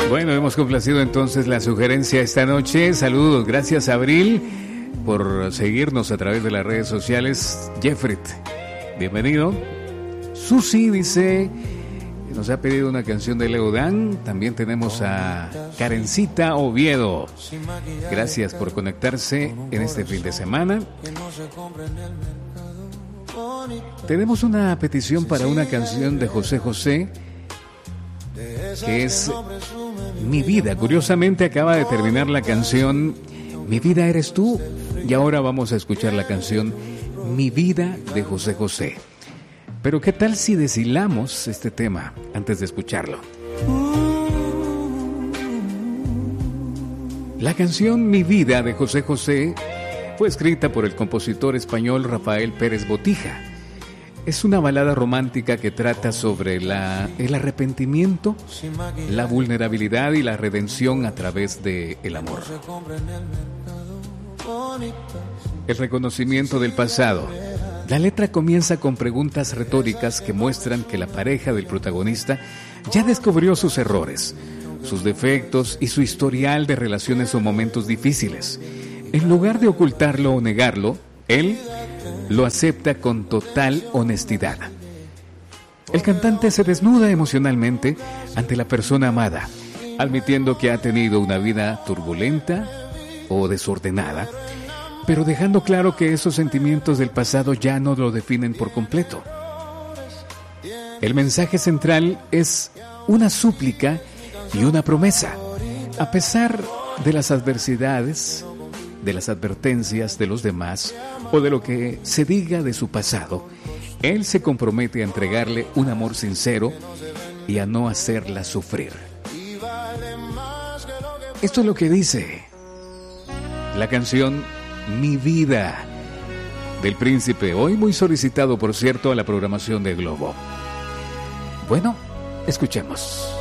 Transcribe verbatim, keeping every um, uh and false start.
Bueno, hemos complacido entonces la sugerencia esta noche. Saludos, gracias Abril por seguirnos a través de las redes sociales. Jeffrey, bienvenido. Susi dice, nos ha pedido una canción de Leo Dan. También tenemos a Karencita Oviedo. Gracias por conectarse en este fin de semana. Tenemos una petición para una canción de José José, que es Mi Vida. Curiosamente acaba de terminar la canción Mi Vida Eres Tú, y ahora vamos a escuchar la canción Mi Vida de José José. Pero ¿qué tal si deshilamos este tema antes de escucharlo? La canción Mi Vida de José José fue escrita por el compositor español Rafael Pérez Botija. Es una balada romántica que trata sobre la, el arrepentimiento, la vulnerabilidad y la redención a través del amor. El reconocimiento del pasado. La letra comienza con preguntas retóricas que muestran que la pareja del protagonista ya descubrió sus errores, sus defectos y su historial de relaciones o momentos difíciles. En lugar de ocultarlo o negarlo, él lo acepta con total honestidad. El cantante se desnuda emocionalmente ante la persona amada, admitiendo que ha tenido una vida turbulenta o desordenada, pero dejando claro que esos sentimientos del pasado ya no lo definen por completo. El mensaje central es una súplica y una promesa. A pesar de las adversidades, de las advertencias de los demás o de lo que se diga de su pasado, él se compromete a entregarle un amor sincero y a no hacerla sufrir. Esto es lo que dice la canción Mi Vida del Príncipe, hoy muy solicitado, por cierto, a la programación de Globo. Bueno, escuchemos.